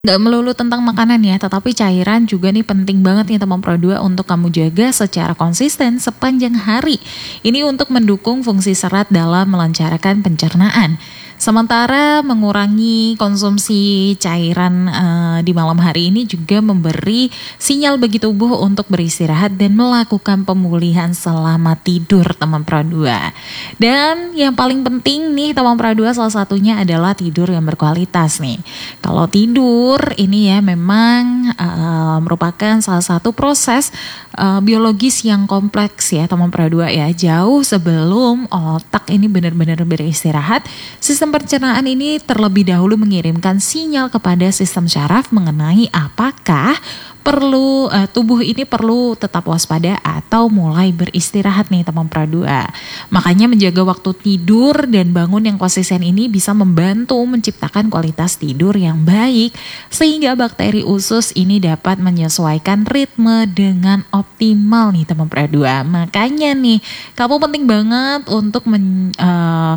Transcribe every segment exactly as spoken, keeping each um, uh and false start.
Nggak melulu tentang makanan ya, tetapi cairan juga nih penting banget nih teman Pro dua untuk kamu jaga secara konsisten sepanjang hari. Ini untuk mendukung fungsi serat dalam melancarkan pencernaan. Sementara mengurangi konsumsi cairan uh, di malam hari ini juga memberi sinyal bagi tubuh untuk beristirahat dan melakukan pemulihan selama tidur teman Pro dua. Dan yang paling penting nih teman Pro dua salah satunya adalah tidur yang berkualitas nih. Kalau tidur ini ya memang uh, merupakan salah satu proses uh, biologis yang kompleks ya teman Pro dua ya. Jauh sebelum otak ini benar-benar beristirahat, sistem pencernaan ini terlebih dahulu mengirimkan sinyal kepada sistem syaraf mengenai apakah perlu uh, tubuh ini perlu tetap waspada atau mulai beristirahat nih teman Pro dua. Makanya menjaga waktu tidur dan bangun yang konsisten ini bisa membantu menciptakan kualitas tidur yang baik sehingga bakteri usus ini dapat menyesuaikan ritme dengan optimal nih teman Pro dua. Makanya nih kamu penting banget untuk men, uh,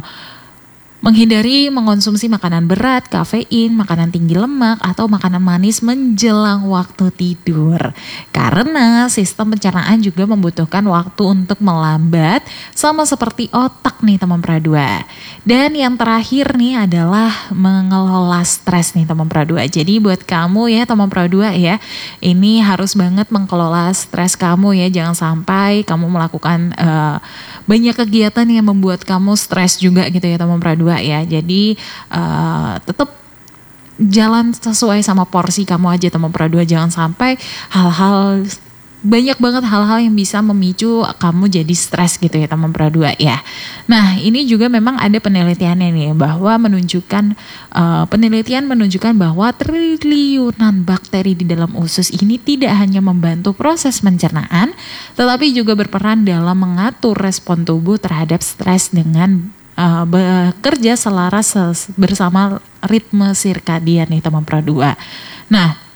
menghindari mengonsumsi makanan berat, kafein, makanan tinggi lemak, atau makanan manis menjelang waktu tidur. Karena sistem pencernaan juga membutuhkan waktu untuk melambat sama seperti otak nih teman Pro dua. Dan yang terakhir nih adalah mengelola stres nih teman Pro dua. Jadi buat kamu ya teman Pro dua ya, ini harus banget mengelola stres kamu ya. Jangan sampai kamu melakukan uh, banyak kegiatan yang membuat kamu stres juga gitu ya teman Pro dua ya. Jadi uh, tetap jalan sesuai sama porsi kamu aja teman Pro dua. Jangan sampai hal-hal banyak banget hal-hal yang bisa memicu kamu jadi stres gitu ya teman Pro dua ya. Nah ini juga memang ada penelitiannya nih bahwa menunjukkan uh, penelitian menunjukkan bahwa triliunan bakteri di dalam usus ini tidak hanya membantu proses pencernaan, tetapi juga berperan dalam mengatur respon tubuh terhadap stres dengan uh, bekerja selaras bersama ritme sirkadian nih teman Pro dua. Nah,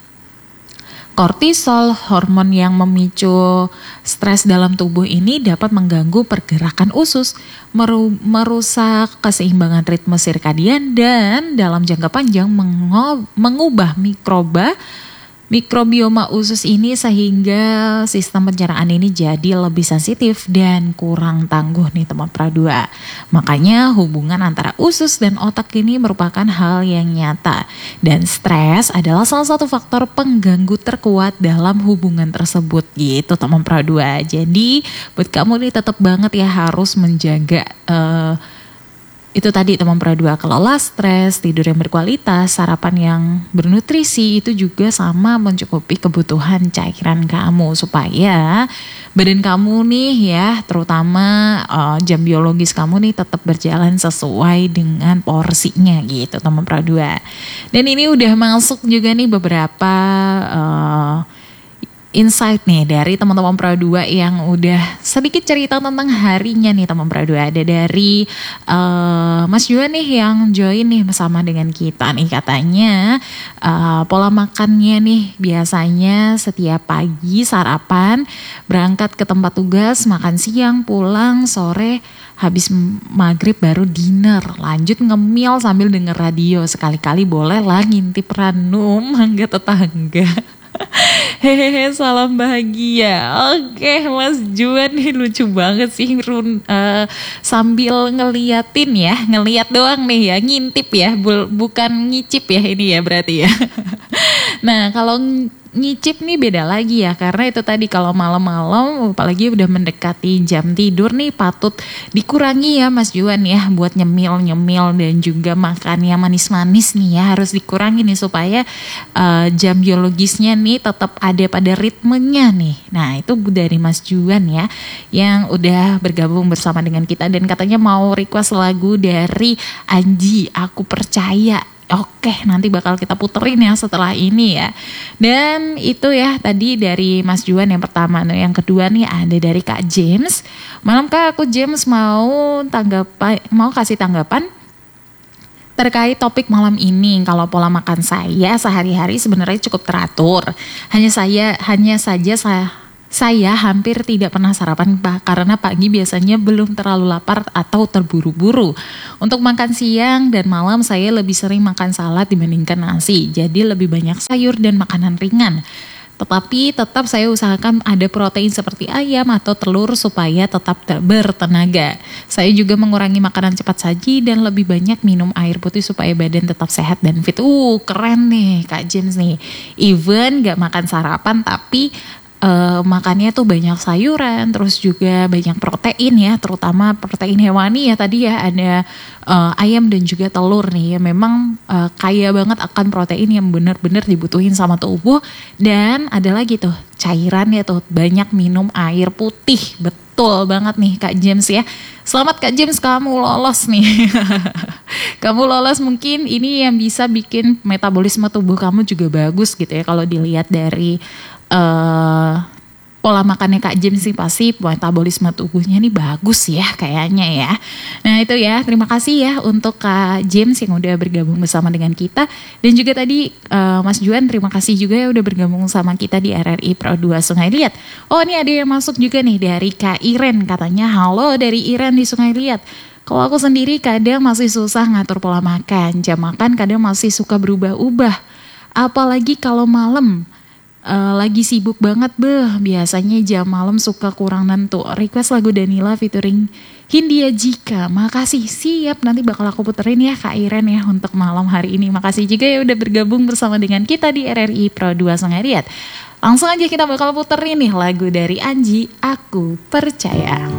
kortisol, hormon yang memicu stres dalam tubuh ini dapat mengganggu pergerakan usus, meru- merusak keseimbangan ritme sirkadian dan dalam jangka panjang mengo- mengubah mikroba mikrobioma usus ini sehingga sistem pencernaan ini jadi lebih sensitif dan kurang tangguh nih teman Pro dua. Makanya hubungan antara usus dan otak ini merupakan hal yang nyata dan stres adalah salah satu faktor pengganggu terkuat dalam hubungan tersebut gitu teman Pro dua. Jadi buat kamu nih tetap banget ya harus menjaga uh, itu tadi teman Pro dua, kelola stres, tidur yang berkualitas, sarapan yang bernutrisi itu juga sama mencukupi kebutuhan cairan kamu supaya badan kamu nih ya terutama uh, jam biologis kamu nih tetap berjalan sesuai dengan porsinya gitu teman Pro dua. Dan ini udah masuk juga nih beberapa uh, insight nih dari teman-teman Pro dua yang udah sedikit cerita tentang harinya nih teman Pro dua. Ada dari uh, Mas Juan nih yang join nih bersama dengan kita nih, katanya uh, pola makannya nih biasanya setiap pagi sarapan, berangkat ke tempat tugas, makan siang, pulang sore, habis maghrib baru dinner, lanjut ngemil sambil denger radio, sekali-kali boleh lah ngintip ranum hingga tetangga. Hehehe, salam bahagia. Oke Mas Juan nih lucu banget sih Run, uh, sambil ngeliatin ya, ngeliat doang nih ya, ngintip ya, bukan ngicip ya ini ya berarti ya. Nah kalau ngicip nih beda lagi ya, karena itu tadi kalau malam-malam apalagi udah mendekati jam tidur nih patut dikurangi ya Mas Juan ya, buat nyemil-nyemil dan juga makan yang manis-manis nih ya harus dikurangi nih supaya uh, jam biologisnya nih tetap ada pada ritmenya nih. Nah itu dari Mas Juan ya yang udah bergabung bersama dengan kita dan katanya mau request lagu dari Anji, Aku Percaya. Oke, nanti bakal kita puterin ya setelah ini ya. Dan itu ya tadi dari Mas Juan yang pertama. Nah, yang kedua nih ada dari Kak James. Malam Kak, aku James mau tanggapan, mau kasih tanggapan terkait topik malam ini. Kalau pola makan saya sehari-hari sebenarnya cukup teratur. Hanya saya, hanya saja saya Saya hampir tidak pernah sarapan Pak, karena pagi biasanya belum terlalu lapar atau terburu-buru. Untuk makan siang dan malam saya lebih sering makan salad dibandingkan nasi. Jadi lebih banyak sayur dan makanan ringan. Tetapi tetap saya usahakan ada protein seperti ayam atau telur supaya tetap bertenaga. Saya juga mengurangi makanan cepat saji dan lebih banyak minum air putih supaya badan tetap sehat dan fit. Uh, keren nih Kak James nih. Even gak makan sarapan tapi Uh, makannya tuh banyak sayuran, terus juga banyak protein ya, terutama protein hewani ya tadi ya, ada uh, ayam dan juga telur nih ya, memang uh, kaya banget akan protein yang benar-benar dibutuhin sama tubuh. Dan ada lagi tuh cairan ya tuh, banyak minum air putih, betul banget nih Kak James ya. Selamat Kak James, kamu lolos nih. Kamu lolos, mungkin ini yang bisa bikin metabolisme tubuh kamu juga bagus gitu ya, kalau dilihat dari Uh, pola makannya Kak James sih pasti metabolisme tubuhnya nih bagus ya kayaknya ya. Nah itu ya, terima kasih ya untuk Kak James yang udah bergabung bersama dengan kita. Dan juga tadi uh, Mas Juan, terima kasih juga ya udah bergabung sama kita di R R I Pro dua Sungai Liat. Oh ini ada yang masuk juga nih dari Kak Iren, katanya halo dari Iren di Sungai Liat. Kalau aku sendiri kadang masih susah ngatur pola makan, jam makan kadang masih suka berubah-ubah. Apalagi kalau malam. Uh, lagi sibuk banget beh, biasanya jam malam suka kurang nentu. Request lagu Danila featuring Hindia Jika. Makasih, siap, nanti bakal aku puterin ya Kak Iren ya untuk malam hari ini. Makasih juga ya udah bergabung bersama dengan kita di R R I Pro dua Sungai Liat. Langsung aja kita bakal puterin nih lagu dari Anji, Aku Percaya.